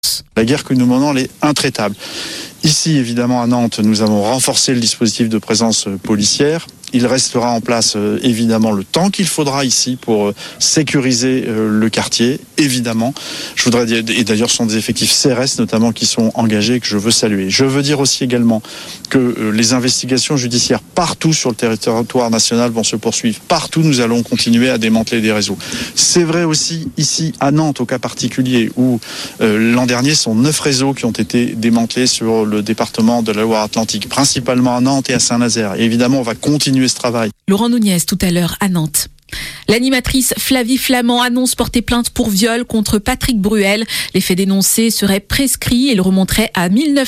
La guerre que nous menons, elle est intraitable. Ici, évidemment, à Nantes, nous avons renforcé le dispositif de présence policière. Il restera en place, évidemment, le temps qu'il faudra ici pour sécuriser le quartier, évidemment. Je voudrais dire, et d'ailleurs, ce sont des effectifs CRS, notamment, qui sont engagés et que je veux saluer. Je veux dire aussi également que les investigations judiciaires partout sur le territoire national vont se poursuivre. Partout, nous allons continuer à démanteler des réseaux. C'est vrai aussi ici, à Nantes, au cas particulier, où l'an dernier, ce sont 9 réseaux qui ont été démantelés sur le département de la Loire-Atlantique, principalement à Nantes et à Saint-Nazaire. Et évidemment, on va continuer ce travail. Laurent Nunez, tout à l'heure, à Nantes. L'animatrice Flavie Flamand annonce porter plainte pour viol contre Patrick Bruel. Les faits dénoncés seraient prescrits et le remonteraient à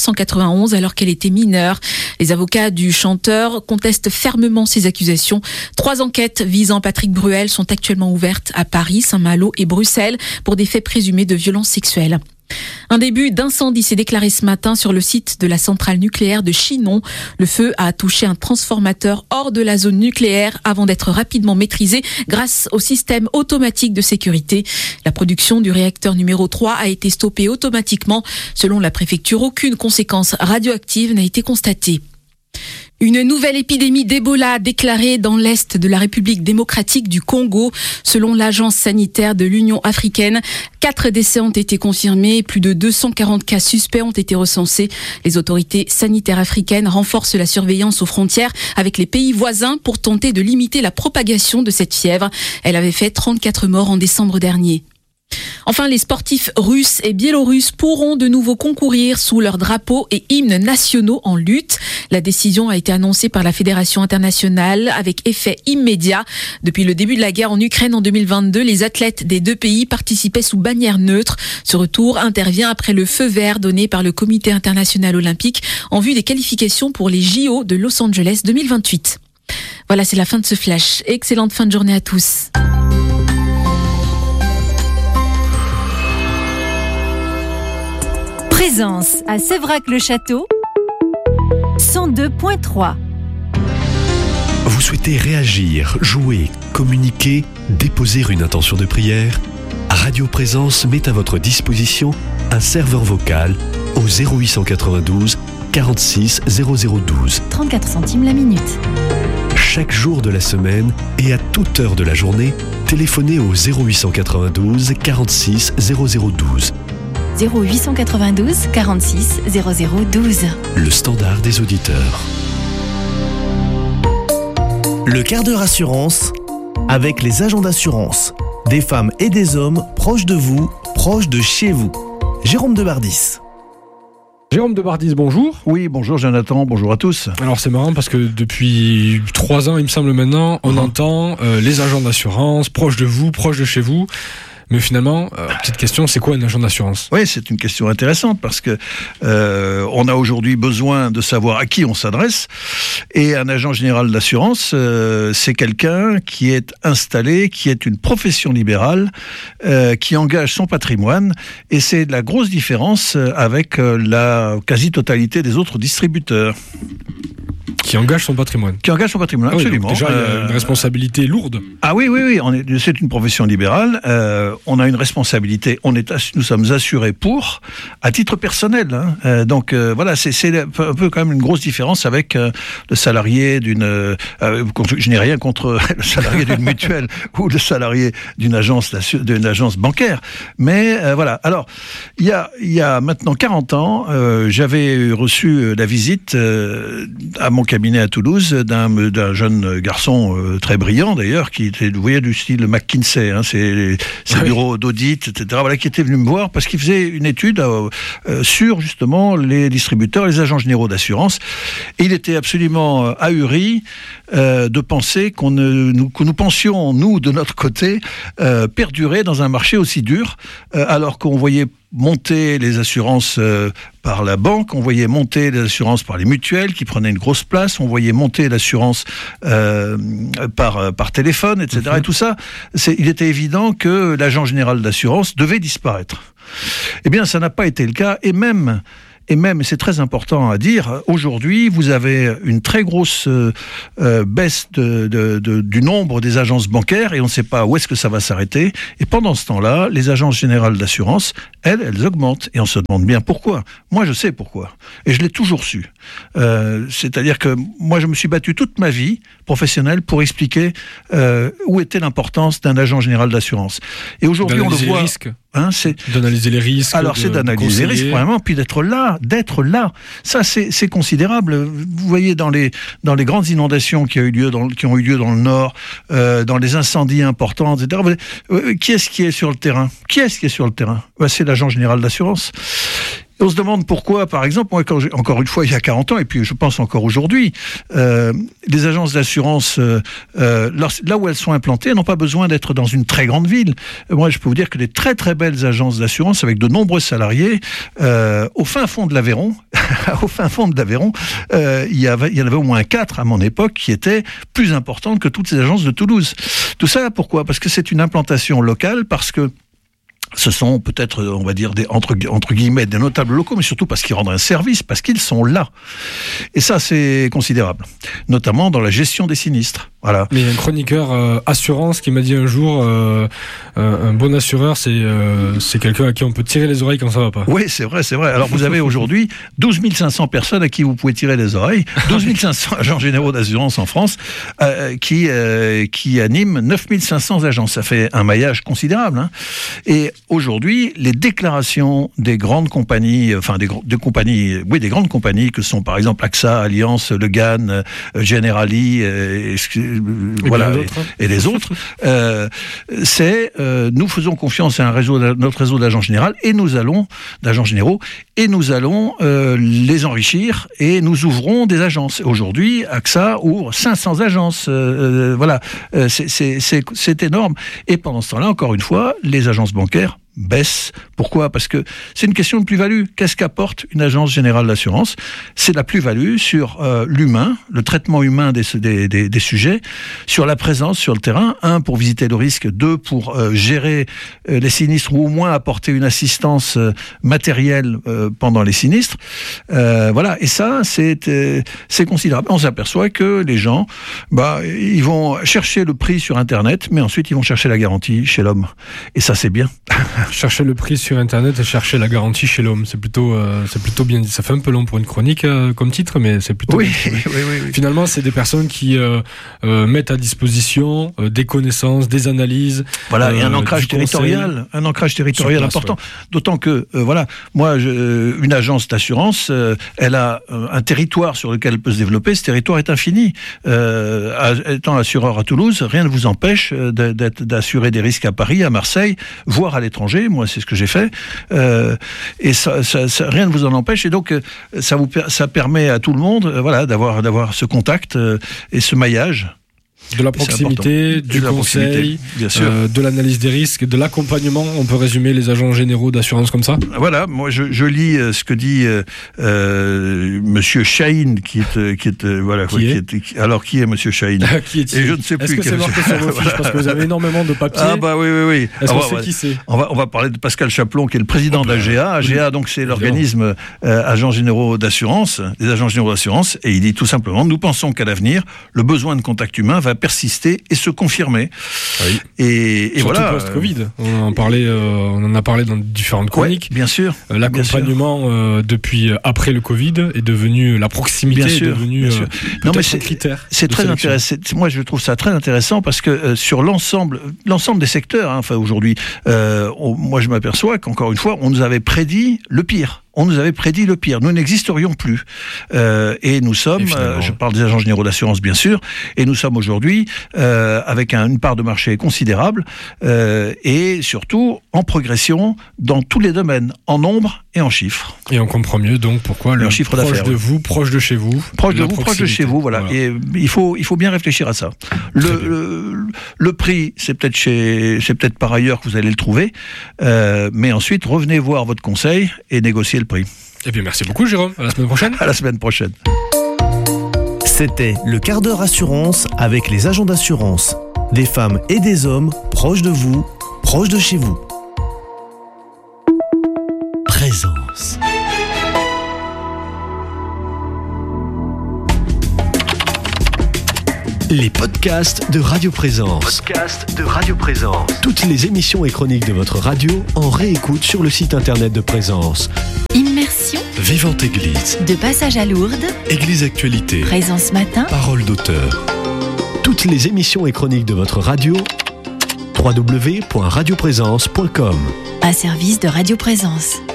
1991 alors qu'elle était mineure. Les avocats du chanteur contestent fermement ces accusations. 3 enquêtes visant Patrick Bruel sont actuellement ouvertes à Paris, Saint-Malo et Bruxelles pour des faits présumés de violences sexuelles. Un début d'incendie s'est déclaré ce matin sur le site de la centrale nucléaire de Chinon. Le feu a touché un transformateur hors de la zone nucléaire avant d'être rapidement maîtrisé grâce au système automatique de sécurité. La production du réacteur numéro 3 a été stoppée automatiquement. Selon la préfecture, aucune conséquence radioactive n'a été constatée. Une nouvelle épidémie d'Ebola déclarée dans l'est de la République démocratique du Congo. Selon l'agence sanitaire de l'Union africaine, 4 décès ont été confirmés, plus de 240 cas suspects ont été recensés. Les autorités sanitaires africaines renforcent la surveillance aux frontières avec les pays voisins pour tenter de limiter la propagation de cette fièvre. Elle avait fait 34 morts en décembre dernier. Enfin, les sportifs russes et biélorusses pourront de nouveau concourir sous leurs drapeaux et hymnes nationaux en lutte. La décision a été annoncée par la Fédération internationale avec effet immédiat. Depuis le début de la guerre en Ukraine en 2022, les athlètes des 2 pays participaient sous bannière neutre. Ce retour intervient après le feu vert donné par le Comité international olympique en vue des qualifications pour les JO de Los Angeles 2028. Voilà, c'est la fin de ce flash. Excellente fin de journée à tous. Présence à Séverac-le-Château, 102.3. Vous souhaitez réagir, jouer, communiquer, déposer une intention de prière ? Radio Présence met à votre disposition un serveur vocal au 0892 46 0012. 34 centimes la minute. Chaque jour de la semaine et à toute heure de la journée, téléphonez au 0892 46 0012. 0892 46 0012. Le standard des auditeurs. Le quart d'heure assurance avec les agents d'assurance. Des femmes et des hommes proches de vous, proches de chez vous. Jérôme Debardis. Jérôme Debardis, bonjour. Oui, bonjour Jonathan, bonjour à tous. Alors c'est marrant parce que depuis 3 ans, il me semble maintenant, on entend les agents d'assurance proches de vous, proches de chez vous. Mais finalement, petite question, c'est quoi un agent d'assurance ? Oui, c'est une question intéressante parce que on a aujourd'hui besoin de savoir à qui on s'adresse. Et un agent général d'assurance, c'est quelqu'un qui est installé, qui est une profession libérale, qui engage son patrimoine. Et c'est la grosse différence avec la quasi-totalité des autres distributeurs. Qui engage son patrimoine. Qui engage son patrimoine, absolument. Déjà, il y a une responsabilité lourde. Ah oui, c'est une profession libérale. On a une responsabilité. Nous sommes assurés à titre personnel. Donc voilà, c'est un peu quand même une grosse différence avec le salarié d'une. Je n'ai rien contre le salarié d'une mutuelle ou le salarié d'une agence bancaire. Mais voilà. Alors, il y a maintenant 40 ans, j'avais reçu la visite à mon cabinet à Toulouse d'un jeune garçon très brillant d'ailleurs, qui était, vous voyez, du style McKinsey, ses bureaux d'audit, etc. Voilà, qui était venu me voir parce qu'il faisait une étude sur justement les distributeurs, les agents généraux d'assurance, et il était absolument ahuri de penser que nous pensions, nous, de notre côté, perdurer dans un marché aussi dur, alors qu'on voyait monter les assurances par la banque, on voyait monter les assurances par les mutuelles qui prenaient une grosse place, on voyait monter l'assurance par téléphone, etc. Et tout ça, il était évident que l'agent général d'assurance devait disparaître. Eh bien, ça n'a pas été le cas, et même Et même, et c'est très important à dire, aujourd'hui, vous avez une très grosse baisse du nombre des agences bancaires et on ne sait pas où est-ce que ça va s'arrêter. Et pendant ce temps-là, les agences générales d'assurance, elles augmentent. Et on se demande bien pourquoi. Moi, je sais pourquoi. Et je l'ai toujours su. C'est-à-dire que moi, je me suis battu toute ma vie professionnelle pour expliquer où était l'importance d'un agent général d'assurance. Et aujourd'hui, on le voit. C'est d'analyser les risques. Alors, c'est d'analyser les risques, vraiment, puis d'être là. Ça, c'est considérable. Vous voyez, dans les grandes inondations qui ont eu lieu dans le Nord, dans les incendies importants, etc. Qui est-ce qui est sur le terrain ? C'est l'agent général d'assurance. On se demande pourquoi, par exemple, moi, encore une fois, il y a 40 ans, et puis je pense encore aujourd'hui, les agences d'assurance, là où elles sont implantées, elles n'ont pas besoin d'être dans une très grande ville. Moi, je peux vous dire que des très très belles agences d'assurance avec de nombreux salariés, au fin fond de l'Aveyron, il y en avait au moins 4 à mon époque qui étaient plus importantes que toutes ces agences de Toulouse. Tout ça, pourquoi ? Parce que c'est une implantation locale, parce que ce sont peut-être, on va dire, entre guillemets, des notables locaux, mais surtout parce qu'ils rendent un service, parce qu'ils sont là. Et ça, c'est considérable. Notamment dans la gestion des sinistres. Voilà. Mais il y a un chroniqueur assurance qui m'a dit un jour, un bon assureur, c'est quelqu'un à qui on peut tirer les oreilles quand ça va pas. Oui, c'est vrai. Alors vous avez aujourd'hui 12 500 personnes à qui vous pouvez tirer les oreilles, 12 500 agents généraux d'assurance en France, qui animent 9 500 agents. Ça fait un maillage considérable. Hein. Et aujourd'hui, les déclarations des grandes compagnies, des grandes compagnies que sont par exemple AXA, Allianz, Le Gane, Generali, et les autres, c'est nous faisons confiance à notre réseau d'agents généraux et nous allons les enrichir et nous ouvrons des agences. Aujourd'hui, AXA ouvre 500 agences. C'est énorme. Et pendant ce temps-là, encore une fois, les agences bancaires baisse. Pourquoi ? Parce que c'est une question de plus-value. Qu'est-ce qu'apporte une agence générale d'assurance ? C'est la plus-value sur l'humain, le traitement humain des sujets, sur la présence sur le terrain, 1 pour visiter le risque, 2 pour gérer les sinistres ou au moins apporter une assistance matérielle pendant les sinistres. Et ça, c'est considérable. On s'aperçoit que les gens, ils vont chercher le prix sur Internet, mais ensuite ils vont chercher la garantie chez l'homme. Et ça, c'est bien. Chercher le prix sur Internet et chercher la garantie chez l'homme, c'est plutôt bien dit. Ça fait un peu long pour une chronique comme titre, mais c'est plutôt bien. Oui. Finalement, c'est des personnes qui mettent à disposition des connaissances, des analyses. Voilà, et un ancrage territorial important. D'autant que, moi, une agence d'assurance, elle a un territoire sur lequel elle peut se développer. Ce territoire est infini. Étant assureur à Toulouse, rien ne vous empêche d'assurer des risques à Paris, à Marseille, voire à l'étranger. Moi, c'est ce que j'ai fait. Et ça, rien ne vous en empêche. Et donc, ça permet à tout le monde, d'avoir ce contact et ce maillage. De la proximité, du conseil, bien sûr. De l'analyse des risques, de l'accompagnement. On peut résumer les agents généraux d'assurance comme ça. Voilà, moi je lis ce que dit Monsieur Chahine, alors qui est Monsieur Chahine? Qui est-il? Et je ne sais plus. Est-ce que c'est marqué sur vos fiches parce que vous avez énormément de papiers? Ah bah oui. Est-ce qu'on sait qui c'est? On va parler de Pascal Chaplon, qui est le président d'AGA. AGA, donc c'est l'organisme agents généraux d'assurance, des agents généraux d'assurance, et il dit tout simplement: nous pensons qu'à l'avenir, le besoin de contact humain va persister et se confirmer. Oui. Et surtout voilà. Post-Covid. On en a parlé dans différentes chroniques. Ouais, bien sûr. L'accompagnement depuis après le Covid est devenu, la proximité est devenue un critère. C'est très intéressant. Moi, je trouve ça très intéressant parce que sur l'ensemble des secteurs, aujourd'hui, moi, je m'aperçois qu'encore une fois, on nous avait prédit le pire. Nous n'existerions plus. Et nous sommes, je parle des agents généraux d'assurance bien sûr, et nous sommes aujourd'hui avec une part de marché considérable et surtout en progression dans tous les domaines, en nombre et en chiffres. Et on comprend mieux donc pourquoi le chiffre d'affaires, proche de vous, proche de chez vous. Proche de chez vous, voilà. Et il faut bien réfléchir à ça. Le prix, c'est peut-être par ailleurs que vous allez le trouver, mais ensuite revenez voir votre conseil et négocier le prix. Et puis merci beaucoup Jérôme, à la semaine prochaine. À la semaine prochaine. C'était le quart d'heure assurance avec les agents d'assurance. Des femmes et des hommes proches de vous, proches de chez vous. Présence. Les podcasts de Radio Présence. Toutes les émissions et chroniques de votre radio en réécoute sur le site internet de Présence. Immersion, Vivante Église, de passage à Lourdes, Église Actualité, Présence Matin, Parole d'auteur. Toutes les émissions et chroniques de votre radio, www.radioprésence.com. un service de Radio Présence.